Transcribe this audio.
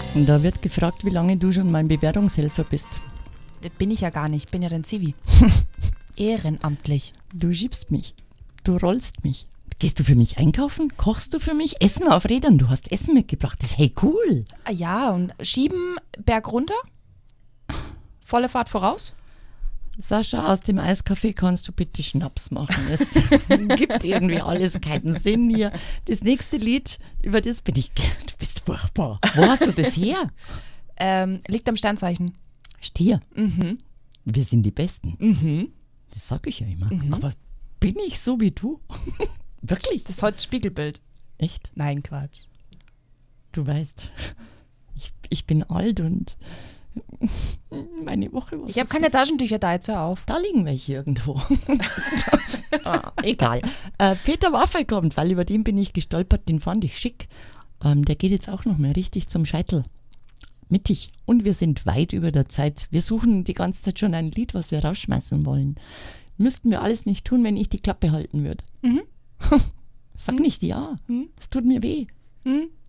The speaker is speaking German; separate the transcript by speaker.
Speaker 1: Und da wird gefragt, wie lange du schon mein Bewährungshelfer bist.
Speaker 2: Das bin ich ja gar nicht, ich bin ja dein Zivi. Ehrenamtlich.
Speaker 1: Du schiebst mich. Du rollst mich. Gehst du für mich einkaufen? Kochst du für mich? Essen auf Rädern? Du hast Essen mitgebracht. Das ist hey cool.
Speaker 2: Ja, und schieben Berg runter? Volle Fahrt voraus?
Speaker 1: Sascha, aus dem Eiscafé kannst du bitte Schnaps machen. Es gibt irgendwie alles keinen Sinn hier. Das nächste Lied, über das bin ich... Du bist furchtbar. Wo hast du das her?
Speaker 2: Liegt am Sternzeichen.
Speaker 1: Stier.
Speaker 2: Mhm.
Speaker 1: Wir sind die Besten.
Speaker 2: Mhm.
Speaker 1: Das sag ich ja immer. Aber bin ich so wie du? Wirklich?
Speaker 2: Das ist heute Spiegelbild.
Speaker 1: Echt?
Speaker 2: Nein, Quatsch.
Speaker 1: Du weißt, ich bin alt und meine Woche war
Speaker 2: Ich habe keine Taschentücher da, jetzt hör auf.
Speaker 1: Da liegen welche irgendwo. Egal. Peter Maffay kommt, weil über den bin ich gestolpert, den fand ich schick. Der geht jetzt auch noch mal richtig zum Scheitel. Mittig. Und wir sind weit über der Zeit. Wir suchen die ganze Zeit schon ein Lied, was wir rausschmeißen wollen. Müssten wir alles nicht tun, wenn ich die Klappe halten würde.
Speaker 2: Mhm.
Speaker 1: Sag nicht ja. Das tut mir weh.
Speaker 2: Mhm.